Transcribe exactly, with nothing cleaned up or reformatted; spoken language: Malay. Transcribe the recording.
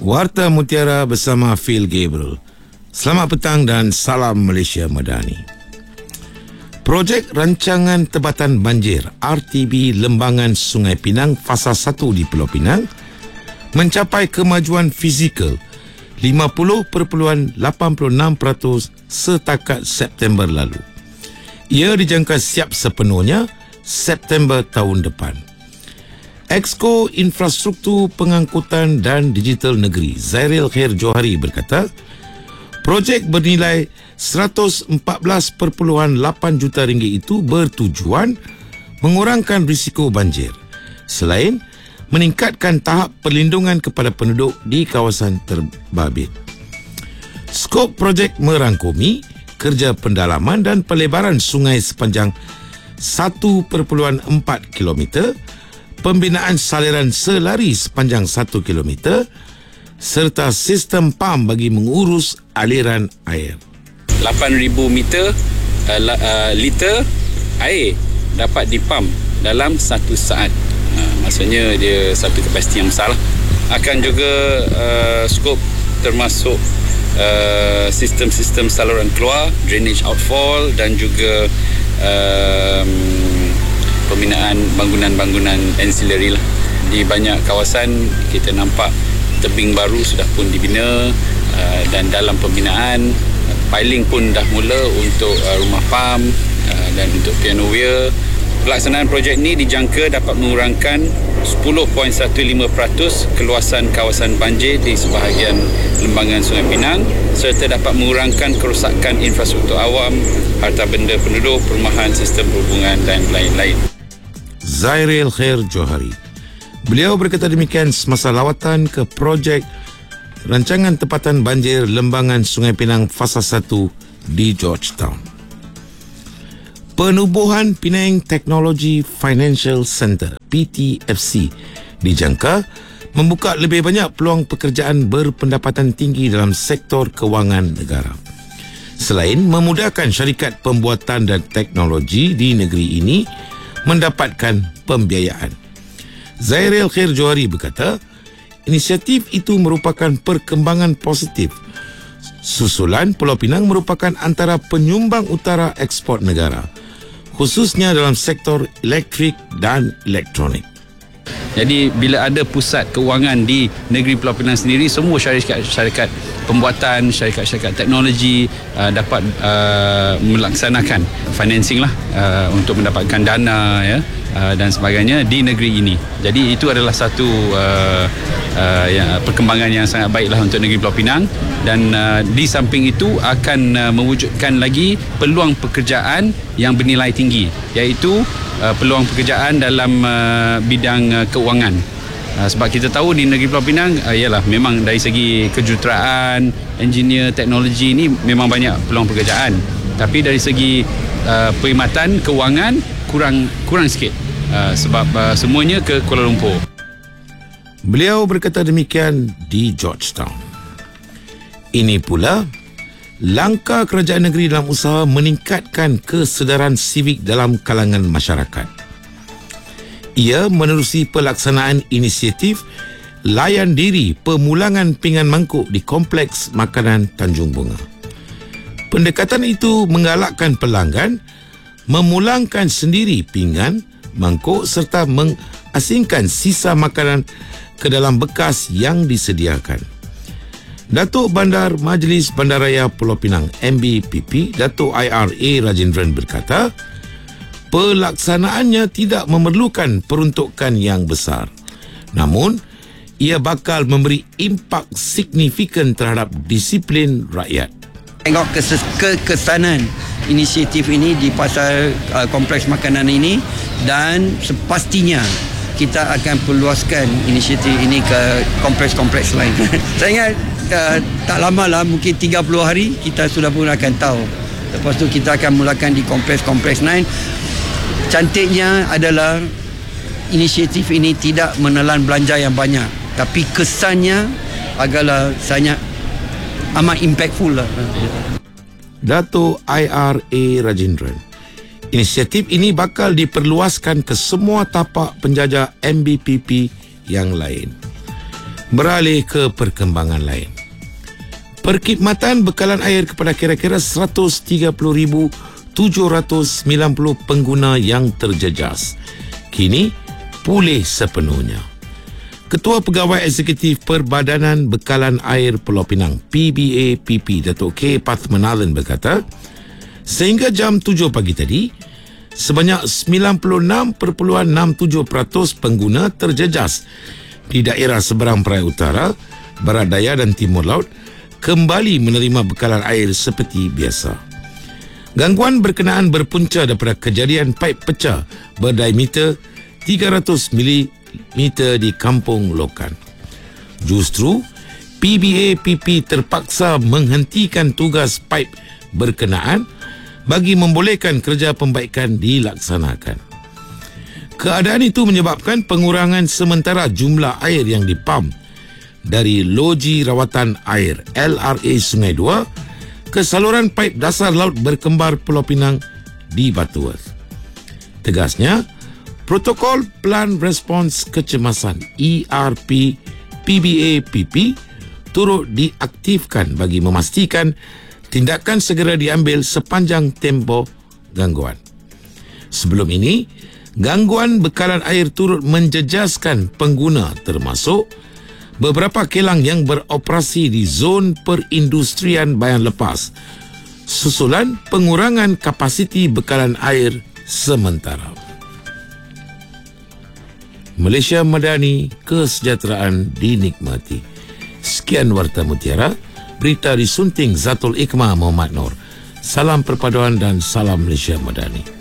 Warta Mutiara bersama Phil Gabriel. Selamat petang dan salam Malaysia Madani. Projek Rancangan Tempatan Banjir R T B Lembangan Sungai Pinang Fasa satu di Pulau Pinang mencapai kemajuan fizikal lima puluh perpuluhan lapan puluh enam peratus setakat September lalu. Ia dijangka siap sepenuhnya September tahun depan. Exco Infrastruktur Pengangkutan dan Digital Negeri Zairil Khair Johari berkata, projek bernilai seratus empat belas perpuluhan lapan juta ringgit itu bertujuan mengurangkan risiko banjir selain meningkatkan tahap perlindungan kepada penduduk di kawasan terbabit. Skop projek merangkumi kerja pendalaman dan pelebaran sungai sepanjang satu perpuluhan empat kilometer, pembinaan saliran selari sepanjang satu kilometer serta sistem pam bagi mengurus aliran air. lapan ribu meter uh, uh, liter air dapat dipam dalam satu saat. Uh, maksudnya dia satu kapasiti yang besar lah. Akan juga uh, skop termasuk uh, sistem-sistem saluran keluar, drainage outfall dan juga um, pembinaan bangunan-bangunan ancillary lah. Di banyak kawasan kita nampak tebing baru sudah pun dibina uh, dan dalam pembinaan uh, piling pun dah mula untuk uh, rumah pam uh, dan untuk piano weir. Pelaksanaan projek ini dijangka dapat mengurangkan sepuluh perpuluhan satu lima peratus keluasan kawasan banjir di sebahagian lembangan Sungai Pinang serta dapat mengurangkan kerosakan infrastruktur awam, harta benda penduduk, perumahan, sistem perhubungan dan lain-lain. Zairil Khair Johari. Beliau berkata demikian semasa lawatan ke projek Rancangan Tempatan Banjir Lembangan Sungai Pinang Fasa satu di Georgetown. Penubuhan Penang Technology Financial Centre P T F C dijangka membuka lebih banyak peluang pekerjaan berpendapatan tinggi dalam sektor kewangan negara. Selain memudahkan syarikat pembuatan dan teknologi di negeri ini mendapatkan pembiayaan. Zairil Khair Johari berkata, inisiatif itu merupakan perkembangan positif. Susulan Pulau Pinang merupakan antara penyumbang utara ekspor negara, khususnya dalam sektor elektrik dan elektronik. Jadi bila ada pusat kewangan di negeri Pulau Pinang sendiri, semua syarikat-syarikat pembuatan, syarikat-syarikat teknologi uh, dapat uh, melaksanakan financing lah uh, untuk mendapatkan dana ya uh, dan sebagainya di negeri ini. Jadi itu adalah satu uh, uh, ya, perkembangan yang sangat baiklah untuk negeri Pulau Pinang dan uh, di samping itu akan uh, mewujudkan lagi peluang pekerjaan yang bernilai tinggi, iaitu Uh, peluang pekerjaan dalam uh, bidang uh, keuangan. Uh, sebab kita tahu di negeri Pulau Pinang uh, ialah memang dari segi kejuruteraan, engineer, teknologi ini memang banyak peluang pekerjaan. Tapi dari segi uh, perkhidmatan keuangan kurang kurang sikit uh, sebab uh, semuanya ke Kuala Lumpur. Beliau berkata demikian di Georgetown. Ini pula langkah kerajaan negeri dalam usaha meningkatkan kesedaran sivik dalam kalangan masyarakat. Ia menerusi pelaksanaan inisiatif layan diri pemulangan pinggan mangkuk di Kompleks Makanan Tanjung Bunga. Pendekatan itu menggalakkan pelanggan memulangkan sendiri pinggan mangkuk serta mengasingkan sisa makanan ke dalam bekas yang disediakan. Datuk Bandar Majlis Bandaraya Pulau Pinang M B P P, Datuk I R A Rajendran berkata, pelaksanaannya tidak memerlukan peruntukan yang besar. Namun, ia bakal memberi impak signifikan terhadap disiplin rakyat. Tengok kekesanan inisiatif ini di pasar uh, kompleks makanan ini dan sepastinya kita akan perluaskan inisiatif ini ke kompleks-kompleks lain. Saya ingat uh, tak lama lah, mungkin tiga puluh hari kita sudah pun akan tahu. Lepas tu kita akan mulakan di kompleks-kompleks lain. Cantiknya adalah inisiatif ini tidak menelan belanja yang banyak, tapi kesannya agaklah sangat amat impactful lah. Datuk I R A Rajendran. Inisiatif ini bakal diperluaskan ke semua tapak penjajah M B P P yang lain. Beralih ke perkembangan lain. Perkhidmatan bekalan air kepada kira-kira seratus tiga puluh ribu tujuh ratus sembilan puluh pengguna yang terjejas kini pulih sepenuhnya. Ketua Pegawai Eksekutif Perbadanan Bekalan Air Pulau Pinang P B A P P Datuk K. Pathmanathan berkata, sehingga jam tujuh pagi tadi, sebanyak sembilan puluh enam perpuluhan enam tujuh peratus pengguna terjejas di daerah seberang Perai Utara, Barat Daya dan Timur Laut kembali menerima bekalan air seperti biasa. Gangguan berkenaan berpunca daripada kejadian paip pecah berdiameter tiga ratus milimeter di Kampung Lokan. Justru, P B A P P terpaksa menghentikan tugas paip berkenaan bagi membolehkan kerja pembaikan dilaksanakan. Keadaan itu menyebabkan pengurangan sementara jumlah air yang dipam dari Loji Rawatan Air L R A Sungai dua ke saluran paip dasar laut berkembar Pulau Pinang di Butterworth. Tegasnya, Protokol Plan Respons Kecemasan E R P P B A P P turut diaktifkan bagi memastikan tindakan segera diambil sepanjang tempoh gangguan. Sebelum ini, gangguan bekalan air turut menjejaskan pengguna termasuk beberapa kilang yang beroperasi di zon perindustrian Bayan Lepas susulan pengurangan kapasiti bekalan air sementara. Malaysia Madani, kesejahteraan dinikmati. Sekian Warta Mutiara, berita disunting Zatul Ikmah Muhammad Nur. Salam perpaduan dan salam Malaysia Madani.